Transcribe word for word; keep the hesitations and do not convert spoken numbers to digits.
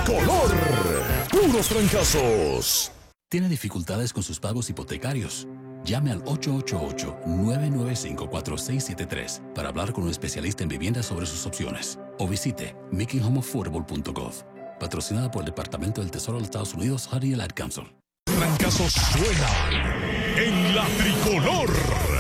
tricolor. Puros trancazos. ¿Tiene dificultades con sus pagos hipotecarios? Llame al ocho ocho ocho, nueve nueve cinco, cuatro seis siete tres para hablar con un especialista en viviendas sobre sus opciones. O visite making home affordable punto gov. Patrocinada por el Departamento del Tesoro de los Estados Unidos, Harry y el Ad Council. Trancazos suenan en la tricolor.